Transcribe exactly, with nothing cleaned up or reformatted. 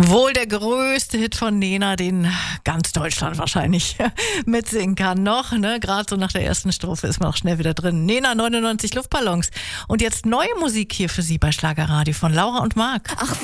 Wohl der größte Hit von Nena, den ganz Deutschland wahrscheinlich mitsingen kann noch. Ne? Gerade so nach der ersten Strophe ist man auch schnell wieder drin. Nena neunundneunzig Luftballons. Und jetzt neue Musik hier für Sie bei Schlagerradio von Laura und Marc. Ach,